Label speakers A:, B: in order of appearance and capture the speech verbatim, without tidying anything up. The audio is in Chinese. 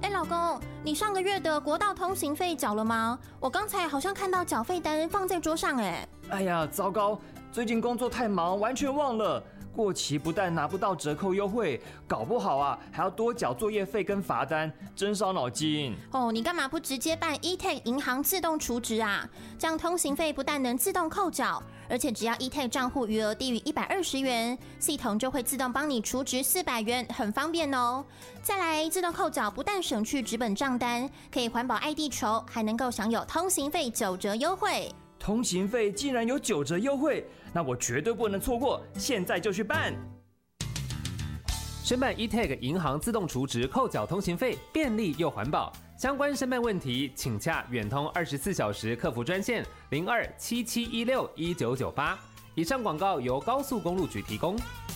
A: 哎，老公，你上个月的国道通行费缴了吗？我刚才好像看到缴费单放在桌上，哎。
B: 哎呀，糟糕，最近工作太忙，完全忘了。过期不但拿不到折扣优惠，搞不好啊还要多缴作业费跟罚单，真伤脑筋。
A: 哦，你干嘛不直接办 E-Tag 银行自动储值啊？这样通行费不但能自动扣缴，而且只要 E-Tag 账户余额低于一百二十元，系统就会自动帮你储值四百元，很方便哦。再来，自动扣缴不但省去纸本账单，可以环保爱地球，还能够享有通行费九折优惠。
B: 通行费竟然有九折优惠，那我绝对不能错过，现在就去办。
C: 申办 E-Tag 银行自动储值扣缴通行费，便利又环保。相关申办问题，请洽远通二十四小时客服专线零二七七一六一九九八。以上广告由高速公路局提供。